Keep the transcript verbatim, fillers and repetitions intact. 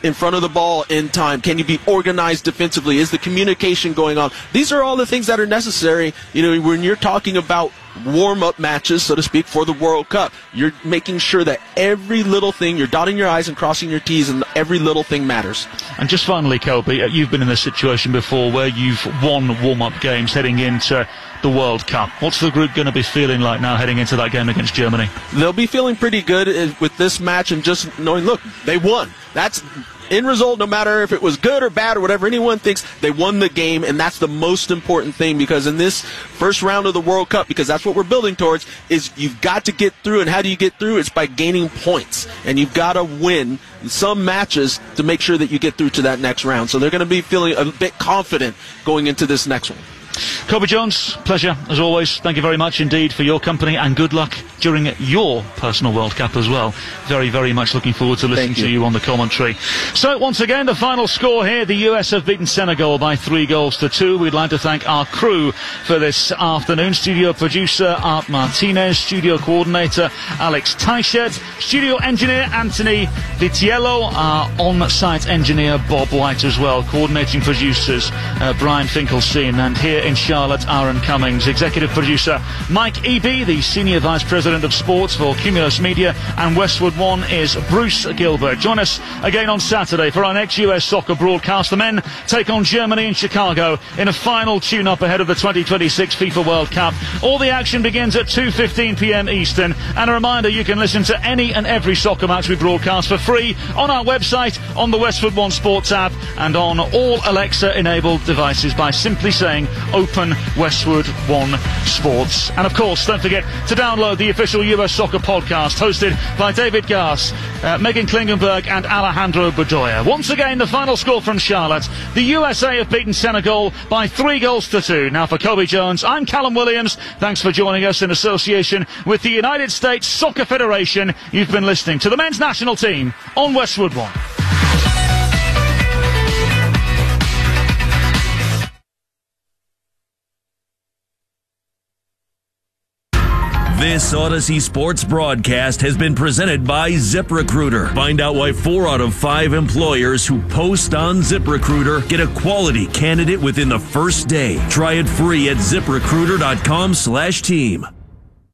in front of the ball in time? Can you be organized defensively? Is the communication going on? These are all the things that are necessary, you know, when you're talking about warm-up matches, so to speak, for the World Cup. You're making sure that every little thing, you're dotting your I's and crossing your T's, and every little thing matters. And just finally, Kobe, you've been in this situation before where you've won warm-up games heading into the World Cup. What's the group going to be feeling like now heading into that game against Germany? They'll be feeling pretty good with this match and just knowing, look, they won. That's end result, no matter if it was good or bad or whatever anyone thinks, they won the game, and that's the most important thing, because in this first round of the World Cup, because that's what we're building towards, is you've got to get through, and how do you get through? It's by gaining points, and you've got to win some matches to make sure that you get through to that next round. So they're going to be feeling a bit confident going into this next one. Kobe Jones, pleasure as always. Thank you very much indeed for your company, and good luck during your personal World Cup as well. Very, very much looking forward to listening you. to you on the commentary. So once again, the final score here: the U S have beaten Senegal by three goals to two. We'd like to thank our crew for this afternoon: studio producer Art Martinez, studio coordinator Alex Teichert, studio engineer Anthony Vitiello, our on-site engineer Bob White as well, coordinating producers uh, Brian Finkelstein, and here in Charlotte, Aaron Cummings, executive producer Mike Eby, the senior vice president of sports for Cumulus Media, and Westwood One is Bruce Gilbert. Join us again on Saturday for our next U S soccer broadcast. The men take on Germany in Chicago in a final tune-up ahead of the twenty twenty-six FIFA World Cup. All the action begins at two fifteen p m Eastern, and a reminder, you can listen to any and every soccer match we broadcast for free on our website, on the Westwood One Sports app, and on all Alexa-enabled devices by simply saying Open Westwood One Sports. And of course, don't forget to download the official U S Soccer podcast hosted by David Gass, uh, Megan Klingenberg and Alejandro Bedoya. Once again, the final score from Charlotte: the U S A have beaten Senegal by three goals to two. Now for Kobe Jones, I'm Callum Williams. Thanks for joining us in association with the United States Soccer Federation. You've been listening to the men's national team on Westwood One. This Odyssey Sports broadcast has been presented by ZipRecruiter. Find out why four out of five employers who post on ZipRecruiter get a quality candidate within the first day. Try it free at zip recruiter dot com slash team.